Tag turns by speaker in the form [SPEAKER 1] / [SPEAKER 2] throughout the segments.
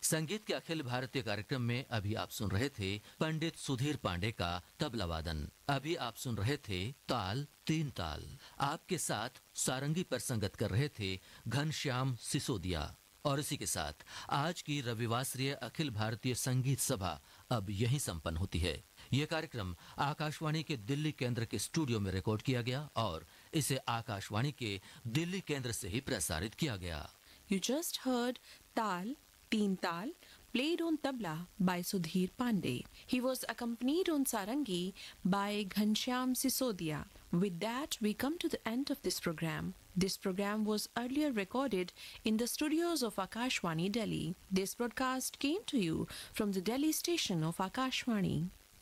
[SPEAKER 1] संगीत के अखिल भारतीय कार्यक्रम में अभी आप सुन रहे थे पंडित सुधीर पांडे का तबला वादन। अभी आप सुन रहे थे ताल तीन ताल। आपके साथ सारंगी पर संगत कर रहे थे घनश्याम सिसोदिया। और इसी के साथ आज की रविवासरीय अखिल भारतीय संगीत सभा अब यहीं संपन्न होती है। ये कार्यक्रम आकाशवाणी के दिल्ली केंद्र के स्टूडियो में रिकॉर्ड किया गया और इसे आकाशवाणी के दिल्ली केंद्र से ही प्रसारित किया गया।
[SPEAKER 2] You just heard Tal, Teen Tal, played on tabla by Sudhir Pandey. He was accompanied on sarangi by Ghanshyam Sisodia. With that, we come to the end of this program. This program was earlier recorded in the studios of Akashwani, Delhi. This broadcast came to you from the Delhi station of Akashwani.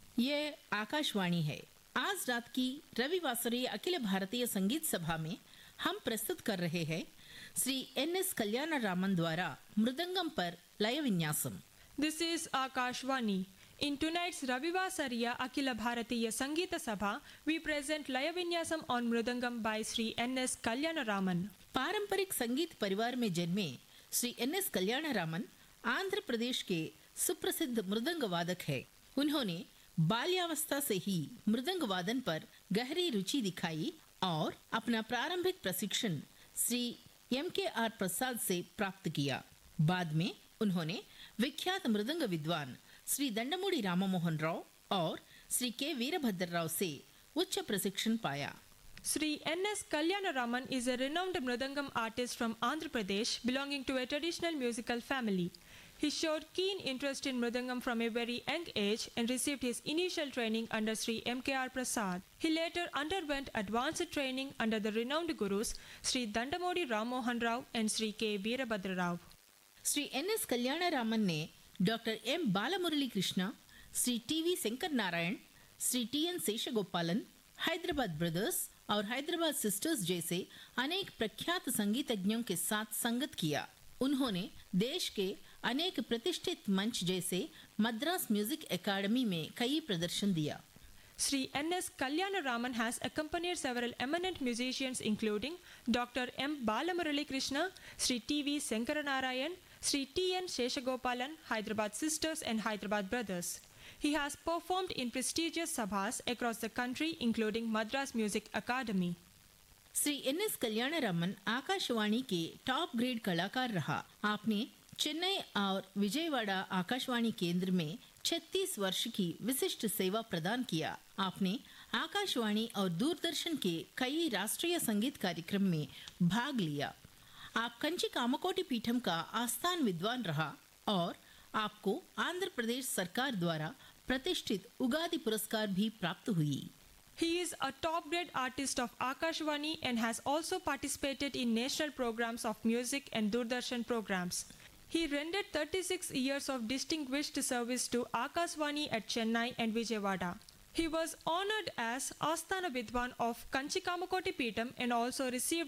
[SPEAKER 3] ये आकाशवाणी है। आज रात की रविवासरीय अखिल भारतीय संगीत सभा में हम प्रस्तुत कर रहे हैं श्री N.S. कल्याण रामन द्वारा मृदंगम पर लय विन्यासम।
[SPEAKER 4] This is Akashvani. In tonight's Ravivasariya Akhila Bharatiya Sangeeta Sabha, we present Laya Vinyasam on Mridangam by Sri N.S. Kalyanaraman.
[SPEAKER 3] पारंपरिक संगीत परिवार में जन्मे श्री N.S. कल्याण रामन आंध्र प्रदेश के सुप्रसिद्ध मृदंग वादक है। उन्होंने बाल्यावस्था से ही मृदंग वादन पर गहरी रुचि दिखाई और अपना प्रारंभिक प्रशिक्षण श्री M.K.R. प्रसाद से प्राप्त किया। बाद में उन्होंने विख्यात मृदंग विद्वान श्री दंडमोड़ी राममोहन राव और श्री के वीरभद्र राव से उच्च प्रशिक्षण पाया।
[SPEAKER 4] Sri N.S. Kalyanaraman is a renowned Mridangam artist from Andhra Pradesh belonging to a traditional musical family. He showed keen interest in Mridangam from a very young age and received his initial training under Sri M.K.R. Prasad. He later underwent advanced training under the renowned gurus Sri Dandamodi Rammohan Rao and Sri K. Veerabhadra Rao.
[SPEAKER 3] Shri N.S. कल्याण रामन ने doctor M. Balamurali Krishna, Shri T.V. Shankar Narayan, Shri T.N. शेषगोपालन, Hyderabad brothers और Hyderabad sisters जैसे अनेक प्रख्यात संगीतज्ञों के साथ संगत किया। उन्होंने देश के अनेक प्रतिष्ठित मंच जैसे मद्रास म्यूजिक एकेडमी में कई प्रदर्शन दिया।
[SPEAKER 4] Sri N.S. Kalyanaraman has accompanied several eminent musicians including Dr. M. Balamurali Krishna, Sri T.V. Sankaranarayan, Sri T.N. Sheshagopalan, Hyderabad Sisters and Hyderabad Brothers. He has performed in prestigious sabhas across the country including Madras Music Academy.
[SPEAKER 3] Shri N.S. कल्याण रामन आकाशवाणी के top grade कलाकार रहा। आपने चेन्नई और विजयवाड़ा आकाशवाणी केंद्र में 36 वर्ष की विशिष्ट सेवा प्रदान किया। आपने आकाशवाणी और दूरदर्शन के कई राष्ट्रीय संगीत कार्यक्रम में भाग लिया। आप कंची कामकोटि पीठम का आस्थान विद्वान रहा और आपको आंध्र प्रदेश सरकार द्वारा प्रतिष्ठित उगादि पुरस्कार भी प्राप्त हुई।
[SPEAKER 4] He is a top-grade artist of Akashvani and has also participated in national programs of music and Doordarshan programs. He rendered 36 years of distinguished service to Akashvani at Chennai and Vijayawada. He was honored as Asthana Vidwan of Kanchi Kamakoti Peetham and also received